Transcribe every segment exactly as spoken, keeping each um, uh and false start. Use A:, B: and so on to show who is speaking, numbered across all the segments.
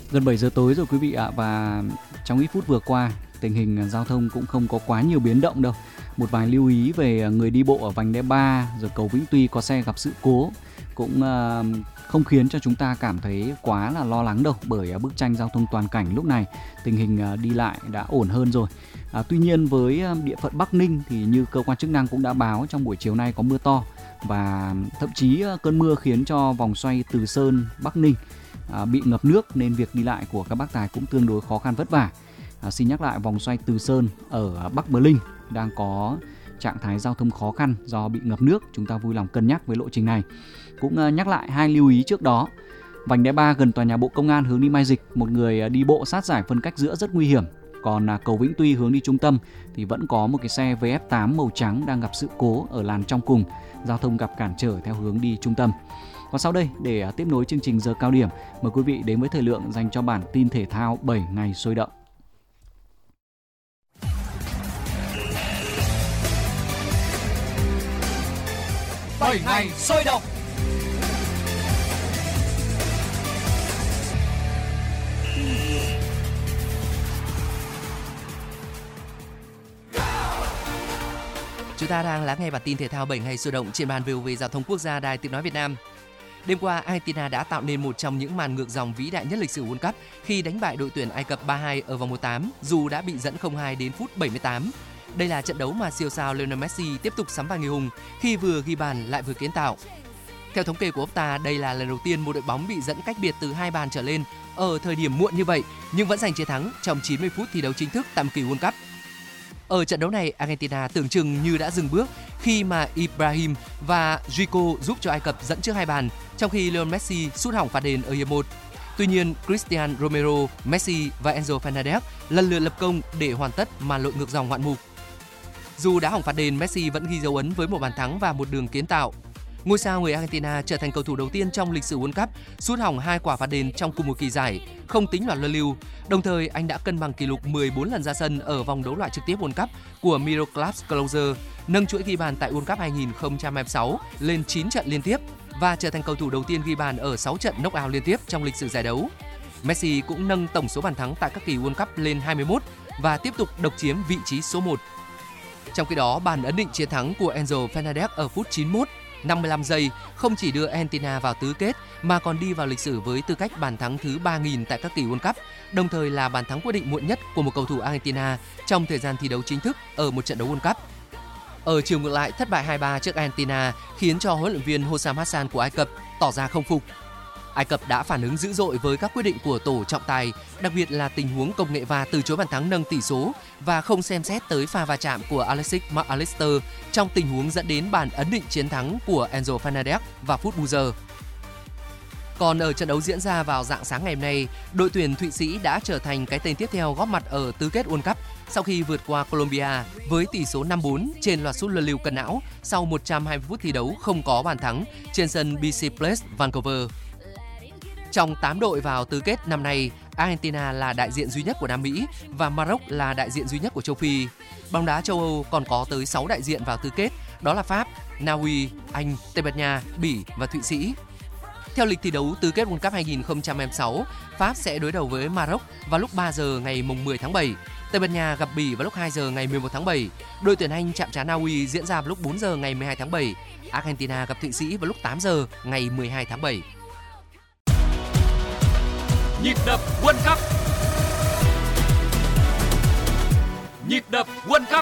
A: Gần bảy giờ tối rồi quý vị ạ, và trong ít phút vừa qua, tình hình giao thông cũng không có quá nhiều biến động đâu. Một vài lưu ý về người đi bộ ở vành đai ba, rồi cầu Vĩnh Tuy có xe gặp sự cố cũng uh, không khiến cho chúng ta cảm thấy quá là lo lắng đâu, bởi uh, bức tranh giao thông toàn cảnh lúc này tình hình uh, đi lại đã ổn hơn rồi. À, tuy nhiên với uh, địa phận Bắc Ninh thì như cơ quan chức năng cũng đã báo, trong buổi chiều nay có mưa to và thậm chí uh, cơn mưa khiến cho vòng xoay Từ Sơn Bắc Ninh À, bị ngập nước, nên việc đi lại của các bác tài cũng tương đối khó khăn vất vả. À, xin nhắc lại, vòng xoay Từ Sơn ở Bắc Bờ Linh đang có trạng thái giao thông khó khăn do bị ngập nước. Chúng ta vui lòng cân nhắc với lộ trình này. Cũng uh, nhắc lại hai lưu ý trước đó. Vành đai ba gần tòa nhà Bộ Công an hướng đi Mai Dịch, một người uh, đi bộ sát giải phân cách giữa rất nguy hiểm. Còn uh, cầu Vĩnh Tuy hướng đi trung tâm thì vẫn có một cái xe vê ép tám màu trắng đang gặp sự cố ở làn trong cùng, giao thông gặp cản trở theo hướng đi trung tâm. Còn sau đây, để tiếp nối chương trình giờ cao điểm, mời quý vị đến với thời lượng dành cho bản tin thể thao bảy ngày sôi động.
B: bảy ngày sôi động.
C: Chúng ta đang lắng nghe bản tin thể thao bảy ngày sôi động trên ban vê o vê Giao thông Quốc gia, Đài Tiếng nói Việt Nam. Đêm qua, Argentina đã tạo nên một trong những màn ngược dòng vĩ đại nhất lịch sử World Cup khi đánh bại đội tuyển Ai Cập ba hai ở vòng một tám, dù đã bị dẫn không hai đến phút bảy mươi tám. Đây là trận đấu mà siêu sao Lionel Messi tiếp tục sắm vai người hùng khi vừa ghi bàn lại vừa kiến tạo. Theo thống kê của Opta, đây là lần đầu tiên một đội bóng bị dẫn cách biệt từ hai bàn trở lên ở thời điểm muộn như vậy, nhưng vẫn giành chiến thắng trong chín mươi phút thi đấu chính thức tại một kỳ World Cup. Ở trận đấu này, Argentina tưởng chừng như đã dừng bước khi mà Ibrahim và Zico giúp cho Ai Cập dẫn trước hai bàn, trong khi Lionel Messi sút hỏng phạt đền ở hiệp một. Tuy nhiên, Cristiano Romero, Messi và Enzo Fernandez lần lượt lập công để hoàn tất màn lội ngược dòng ngoạn mục. Dù đã hỏng phạt đền, Messi vẫn ghi dấu ấn với một bàn thắng và một đường kiến tạo. Ngôi sao người Argentina trở thành cầu thủ đầu tiên trong lịch sử World Cup sút hỏng hai quả phạt đền trong cùng một kỳ giải, không tính loạt luân lưu. Đồng thời, anh đã cân bằng kỷ lục mười bốn lần ra sân ở vòng đấu loại trực tiếp World Cup của Miroslav Klose, nâng chuỗi ghi bàn tại World Cup hai không hai sáu lên chín trận liên tiếp và trở thành cầu thủ đầu tiên ghi bàn ở sáu trận knock-out liên tiếp trong lịch sử giải đấu. Messi cũng nâng tổng số bàn thắng tại các kỳ World Cup lên hai mươi mốt và tiếp tục độc chiếm vị trí số một. Trong khi đó, bàn ấn định chiến thắng của Enzo Fernandez ở phút chín mươi mốt, năm mươi lăm giây không chỉ đưa Argentina vào tứ kết mà còn đi vào lịch sử với tư cách bàn thắng thứ ba nghìn tại các kỳ World Cup, đồng thời là bàn thắng quyết định muộn nhất của một cầu thủ Argentina trong thời gian thi đấu chính thức ở một trận đấu World Cup. Ở chiều ngược lại, thất bại hai ba trước Argentina khiến cho huấn luyện viên Hossam Hassan của Ai Cập tỏ ra không phục. Ai Cập đã phản ứng dữ dội với các quyết định của tổ trọng tài, đặc biệt là tình huống công nghệ va từ chối bàn thắng nâng tỷ số và không xem xét tới pha va chạm của Alexis Mac Allister trong tình huống dẫn đến bàn ấn định chiến thắng của Enzo Fernandez vào phút bù giờ. Còn ở trận đấu diễn ra vào rạng sáng ngày hôm nay, đội tuyển Thụy Sĩ đã trở thành cái tên tiếp theo góp mặt ở tứ kết World Cup sau khi vượt qua Colombia với tỷ số năm bốn trên loạt sút luân lưu cân não sau một trăm hai mươi phút thi đấu không có bàn thắng trên sân bê xê Place Vancouver. Trong tám đội vào tứ kết năm nay, Argentina là đại diện duy nhất của Nam Mỹ và Maroc là đại diện duy nhất của châu Phi. Bóng đá châu Âu còn có tới sáu đại diện vào tứ kết, đó là Pháp, Na Uy, Anh, Tây Ban Nha, Bỉ và Thụy Sĩ. Theo lịch thi đấu tứ kết World Cup hai không hai sáu, Pháp sẽ đối đầu với Maroc vào lúc ba giờ ngày mười tháng bảy, Tây Ban Nha gặp Bỉ vào lúc hai giờ ngày mười một tháng bảy, đội tuyển Anh chạm trán Na Uy diễn ra vào lúc bốn giờ ngày mười hai tháng bảy, Argentina gặp Thụy Sĩ vào lúc tám giờ ngày mười hai tháng bảy.
B: Nhịp đập World Cup. Nhịp đập World Cup.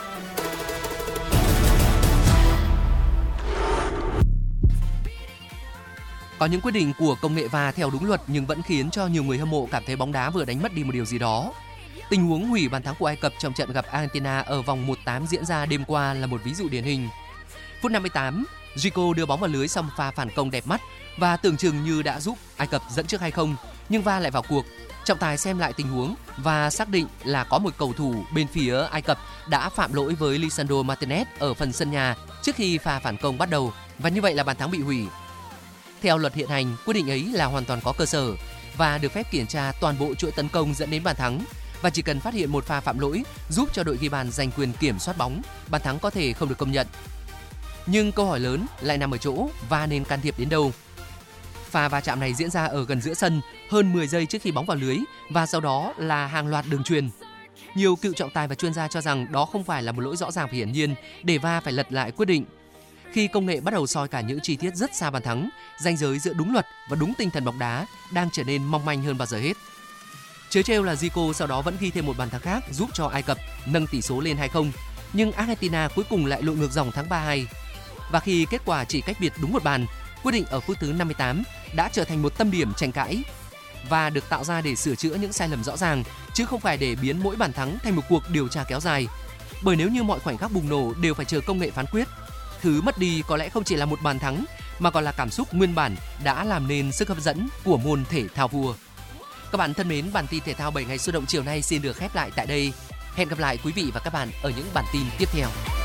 C: Có những quyết định của công nghệ va theo đúng luật nhưng vẫn khiến cho nhiều người hâm mộ cảm thấy bóng đá vừa đánh mất đi một điều gì đó. Tình huống hủy bàn thắng của Ai Cập trong trận gặp Argentina ở vòng một tám diễn ra đêm qua là một ví dụ điển hình. Phút năm mươi tám, Zico đưa bóng vào lưới sau pha phản công đẹp mắt và tưởng chừng như đã giúp Ai Cập dẫn trước hai không, nhưng va lại vào cuộc. Trọng tài xem lại tình huống và xác định là có một cầu thủ bên phía Ai Cập đã phạm lỗi với Lisandro Martinez ở phần sân nhà trước khi pha phản công bắt đầu, và như vậy là bàn thắng bị hủy. Theo luật hiện hành, quyết định ấy là hoàn toàn có cơ sở và được phép kiểm tra toàn bộ chuỗi tấn công dẫn đến bàn thắng, và chỉ cần phát hiện một pha phạm lỗi giúp cho đội ghi bàn giành quyền kiểm soát bóng, bàn thắng có thể không được công nhận. Nhưng câu hỏi lớn lại nằm ở chỗ va nên can thiệp đến đâu. Pha va chạm này diễn ra ở gần giữa sân hơn mười giây trước khi bóng vào lưới và sau đó là hàng loạt đường chuyền. Nhiều cựu trọng tài và chuyên gia cho rằng đó không phải là một lỗi rõ ràng và hiển nhiên để vê a phải lật lại quyết định. Khi công nghệ bắt đầu soi cả những chi tiết rất xa bàn thắng, ranh giới giữa đúng luật và đúng tinh thần bóng đá đang trở nên mong manh hơn bao giờ hết. Trớ trêu là Zico sau đó vẫn ghi thêm một bàn thắng khác giúp cho Ai Cập nâng tỷ số lên hai không, nhưng Argentina cuối cùng lại lội ngược dòng thắng ba hai. Và khi kết quả chỉ cách biệt đúng một bàn, quyết định ở phút thứ năm mươi tám đã trở thành một tâm điểm tranh cãi và được tạo ra để sửa chữa những sai lầm rõ ràng, chứ không phải để biến mỗi bàn thắng thành một cuộc điều tra kéo dài. Bởi nếu như mọi khoảnh khắc bùng nổ đều phải chờ công nghệ phán quyết, thứ mất đi có lẽ không chỉ là một bàn thắng mà còn là cảm xúc nguyên bản đã làm nên sức hấp dẫn của môn thể thao vua. Các bạn thân mến, bản tin thể thao bảy ngày sôi động chiều nay xin được khép lại tại đây. Hẹn gặp lại quý vị và các bạn ở những bản tin tiếp theo.